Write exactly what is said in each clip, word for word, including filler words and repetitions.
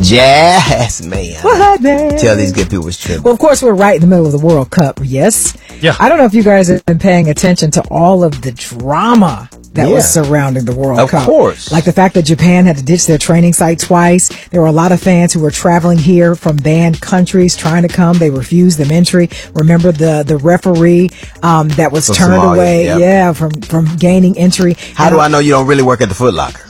Jazz, man. What, man? Tell these good people it's true. Well, of course, we're right in the middle of the World Cup, yes? Yeah. I don't know if you guys have been paying attention to all of the drama that Yeah. was surrounding the World Of Cup. course. Like the fact that Japan had to ditch their training site twice. There were a lot of fans who were traveling here from banned countries trying to come. They refused them entry. Remember the, the referee um, that was From turned Somalia, away yep. yeah, from, from gaining entry. How do I know you don't really work at the Foot Locker?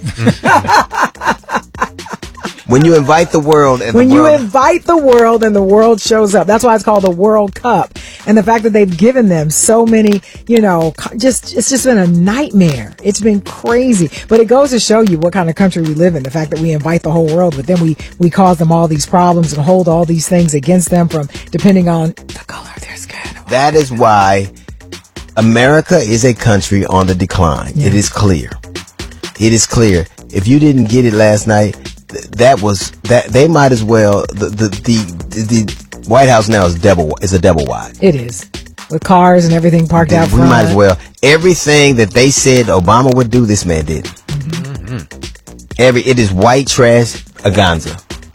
When you invite the world and When the you world, invite the world and the world shows up. That's why it's called the World Cup. And the fact that they've given them so many, you know, co- just, it's just been a nightmare. It's been crazy. But it goes to show you what kind of country we live in. The fact that we invite the whole world, but then we, we cause them all these problems and hold all these things against them from depending on the color of their skin. that is why America is a country on the decline. Yeah. It is clear. It is clear. If you didn't get it last night, th- that was that they might as well. The the the, the White House now is double is a double wide. It is. With cars and everything parked out We front. might as well. Everything that they said Obama would do, this man did. Mm-hmm. Every it is white trash aganza.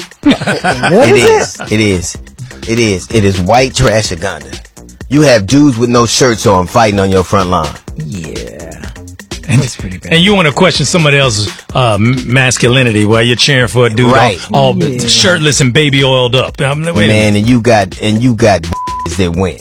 What It is is. It is. It is. It is white trash aganza. You have dudes with no shirts on fighting on your front lawn. Yeah. It's pretty bad. And you want to question somebody else's uh, masculinity while you're cheering for a dude Right. all, all Yeah. shirtless and baby oiled up. I'm like, wait a minute. Man, and you got and you got that went.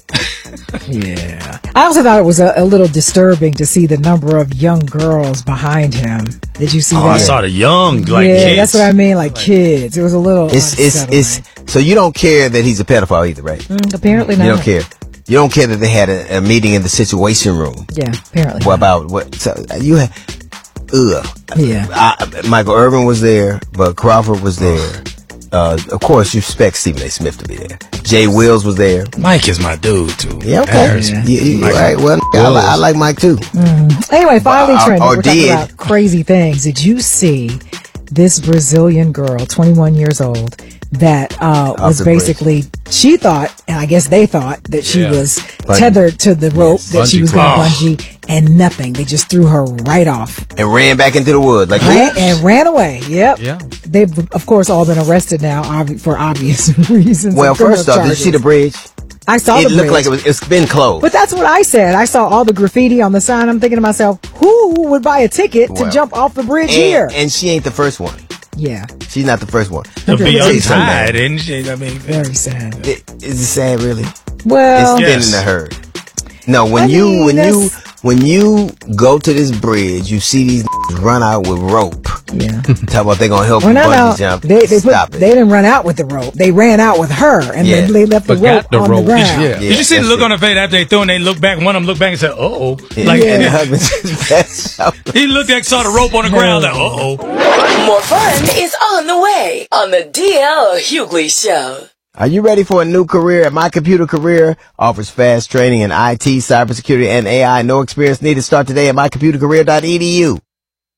Yeah. I also thought it was a, a little disturbing to see the number of young girls behind him. Did you see Oh, that? I saw the young, like, yeah, kids. that's what I mean, like kids. It was a little It's it's unsettling. it's so you don't care that he's a pedophile either, right? Mm, apparently not. You don't care. You don't care that they had a, a meeting in the Situation Room. Yeah, apparently. What about what? So you had, ugh. Yeah. I, Michael Irvin was there, but Crawford was there. Uh, of course, you expect Stephen A. Smith to be there. Jay Wills was there. Mike is my dude, too. Yeah, okay. Harris. Yeah. You, you, Mike right. Well, I, li- I like Mike too. Anyway, finally, Or- Trent, or we're talking did. about crazy things. Did you see this Brazilian girl, twenty-one years old, that uh, was the bridge. basically, she thought, and I guess they thought, that she Yeah. was Bungee. tethered to the rope, that she Bungee was going to cord. bungee, and nothing. They just threw her right off. And ran back into the woods like Ran, oops. and ran away. Yep. Yeah. They've, of course, all been arrested now obvi- for obvious reasons. Well, and criminal first off, did you see the charges. bridge? I saw It the looked bridge. like it was. It's been closed. But that's what I said. I saw all the graffiti on the sign. I'm thinking to myself, who would buy a ticket to Well, jump off the bridge here? and, and she ain't the first one. Yeah, She's not the first one. To be Let me tell you untied, something. and she, I mean, very sad. It, is it sad, really? Well, It's Yes. spinning the herd. No, when I you mean, when you that's- when you go to this bridge, you see these run out with rope. yeah. Talk about they gonna help Well, you no, bungee no. jump. They they, Stop put, it. they didn't run out with the rope. They ran out with her, and Yeah. they, they left the Forgot rope the on rope. the ground. Yeah. Yeah, did you see the that's look it. on her face after they threw and they looked back? One of them looked back and said, "Uh oh." Yeah. Like And Yeah. the husband just passed out. he looked at, saw the rope on the ground. Like, "Uh oh." More fun is on the way on the D L Hughley Show. Are you ready for a new career? My Computer Career offers fast training in I T, cybersecurity, and A I. No experience needed. Start today at my computer career dot e d u.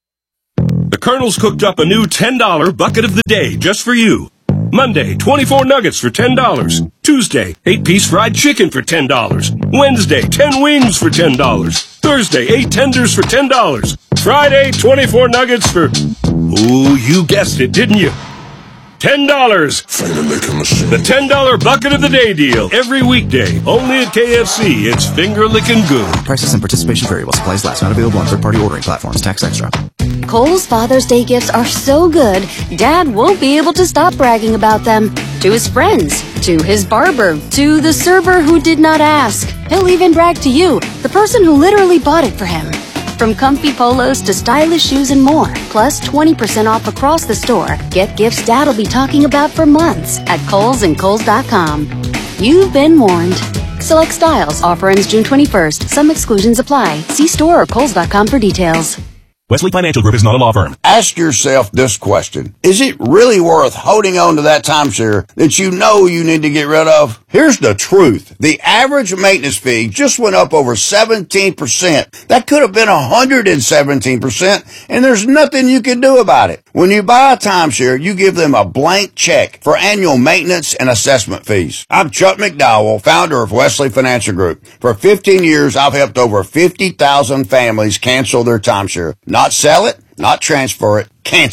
The Colonel's cooked up a new ten dollar bucket of the day just for you. Monday, twenty-four nuggets for ten dollars. Tuesday, eight piece fried chicken for ten dollars. Wednesday, ten wings for ten dollars. Thursday, eight tenders for ten dollars. Friday, twenty-four nuggets for... Ooh, you guessed it, didn't you? ten dollars. The ten dollar bucket of the day deal. Every weekday. Only at K F C. It's finger-licking good. Prices and participation vary while supplies last. Not available on third-party ordering platforms. Tax extra. Kohl's Father's Day gifts are so good, Dad won't be able to stop bragging about them. To his friends, to his barber, to the server who did not ask. He'll even brag to you, the person who literally bought it for him. From comfy polos to stylish shoes and more, plus twenty percent off across the store. Get gifts Dad'll be talking about for months at Kohl's and Kohl's dot com. You've been warned. Select styles. Offer ends June twenty-first. Some exclusions apply. See store or Kohl's dot com for details. Wesley Financial Group is not a law firm. Ask yourself this question. Is it really worth holding on to that timeshare that you know you need to get rid of? Here's the truth. The average maintenance fee just went up over seventeen percent. That could have been one hundred seventeen percent, and there's nothing you can do about it. When you buy a timeshare, you give them a blank check for annual maintenance and assessment fees. I'm Chuck McDowell, founder of Wesley Financial Group. For fifteen years, I've helped over fifty thousand families cancel their timeshare. Not sell it, not transfer it, cancel it.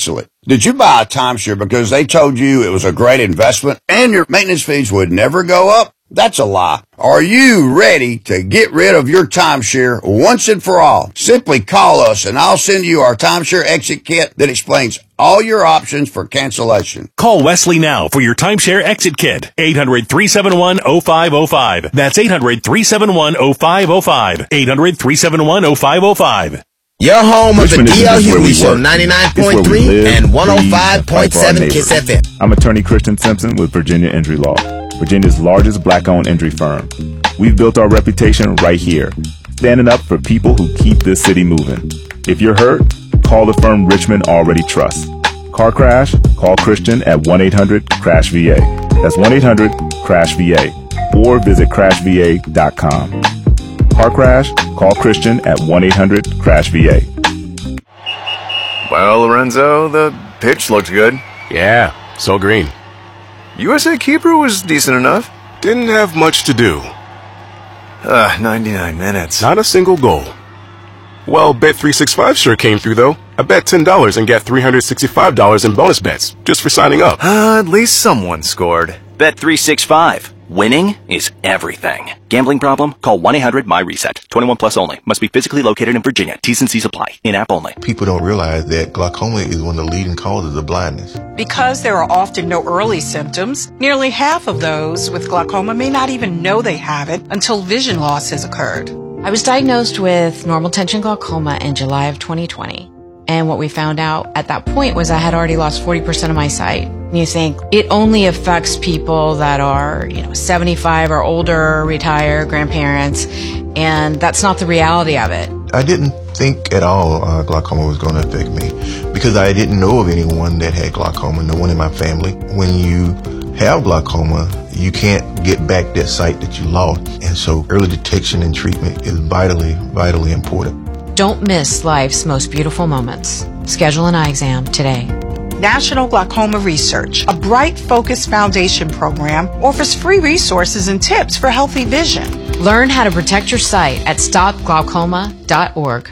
Did you buy a timeshare because they told you it was a great investment and your maintenance fees would never go up? That's a lie. Are you ready to get rid of your timeshare once and for all? Simply call us and I'll send you our timeshare exit kit that explains all your options for cancellation. Call Wesley now for your timeshare exit kit. eight hundred, three seven one, oh five oh five. That's eight hundred, three seven one, oh five oh five. eight hundred, three seven one, oh five oh five. Your home of the Richmond D L isn't just where Hughley we Show, work. ninety-nine It's where point we three live, and one oh breathe, five and point fight for our seven Kiss neighbors. F M. I'm attorney Christian Simpson with Virginia Injury Law, Virginia's largest black-owned injury firm. We've built our reputation right here, standing up for people who keep this city moving. If you're hurt, call the firm Richmond already trusts. Car crash? Call Christian at one eight hundred crash V A. That's one eight hundred crash V A. Or visit crash v a dot com. Car crash? Call Christian at one eight hundred crash V A. Well, Lorenzo, the pitch looked good. Yeah, so green. U S A keeper was decent enough. Didn't have much to do. Uh, ninety-nine minutes. Not a single goal. Well, Bet three sixty-five sure came through, though. I bet ten dollars and got three hundred sixty-five dollars in bonus bets just for signing up. Uh, at least someone scored. Bet three sixty-five. Winning is everything. Gambling problem? Call one eight hundred my reset. twenty-one plus only. Must be physically located in Virginia. T's and C's apply. In-app only. People don't realize that glaucoma is one of the leading causes of blindness. Because there are often no early symptoms, nearly half of those with glaucoma may not even know they have it until vision loss has occurred. I was diagnosed with normal tension glaucoma in July of twenty twenty. And what we found out at that point was I had already lost forty percent of my sight. And you think it only affects people that are, you know, seventy-five or older, retired, grandparents, and that's not the reality of it. I didn't think at all uh, glaucoma was going to affect me because I didn't know of anyone that had glaucoma, no one in my family. When you have glaucoma, you can't get back that sight that you lost. And so early detection and treatment is vitally, vitally important. Don't miss life's most beautiful moments. Schedule an eye exam today. National Glaucoma Research, a bright, focused foundation program, offers free resources and tips for healthy vision. Learn how to protect your sight at stop glaucoma dot org.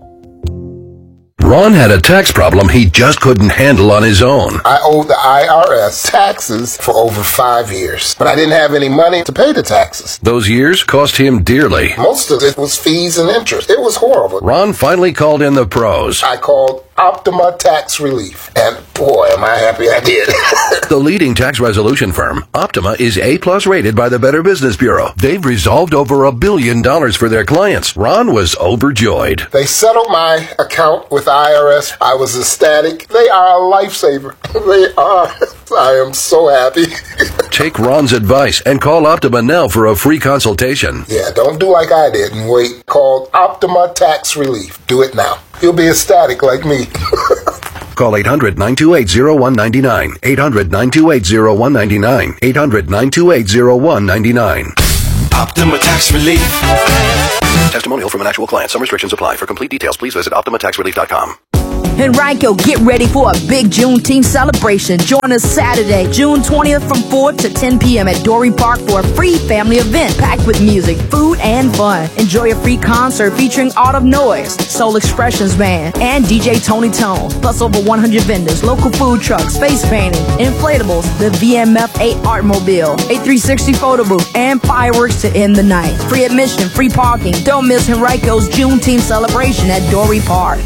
Ron had a tax problem he just couldn't handle on his own. I owed the I R S taxes for over five years, but I didn't have any money to pay the taxes. Those years cost him dearly. Most of it was fees and interest. It was horrible. Ron finally called in the pros. I called Optima Tax Relief, and boy, am I happy I did. The leading tax resolution firm, Optima, is A-plus rated by the Better Business Bureau. They've resolved over a billion dollars for their clients. Ron was overjoyed. They settled my account with I R S. I was ecstatic. They are a lifesaver. They are. I am so happy. Take Ron's advice and call Optima now for a free consultation. Yeah, don't do like I did and wait. Call Optima Tax Relief. Do it now. You'll be ecstatic like me. Call eight hundred, nine two eight, oh one nine nine. eight hundred, nine two eight, oh one nine nine. eight hundred, nine two eight, oh one nine nine. Optima Tax Relief. Testimonial from an actual client. Some restrictions apply. For complete details, please visit optima tax relief dot com. Henrico, get ready for a big Juneteenth celebration. Join us Saturday, June twentieth from four to ten p.m. at Dory Park for a free family event packed with music, food, and fun. Enjoy a free concert featuring Art of Noise, Soul Expressions Band, and D J Tony Tone. Plus over one hundred vendors, local food trucks, face painting, inflatables, the V M F eight Artmobile, a three sixty photo booth, and fireworks to end the night. Free admission, free parking. Don't miss Henrico's Juneteenth celebration at Dory Park.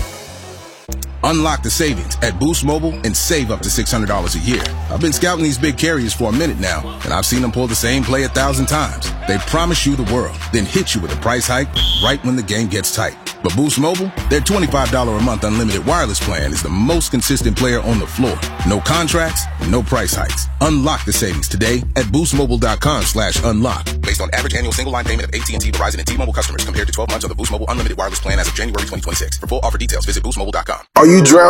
Unlock the savings at Boost Mobile and save up to six hundred dollars a year. I've been scouting these big carriers for a minute now, and I've seen them pull the same play a thousand times. They promise you the world, then hit you with a price hike right when the game gets tight. But Boost Mobile, their twenty-five dollars a month unlimited wireless plan is the most consistent player on the floor. No contracts, no price hikes. Unlock the savings today at boost mobile dot com slash unlock. Based on average annual single line payment of A T and T, Verizon, and T-Mobile customers compared to twelve months of the Boost Mobile unlimited wireless plan as of January twenty twenty-six. For full offer details, visit boost mobile dot com. Are you drowning?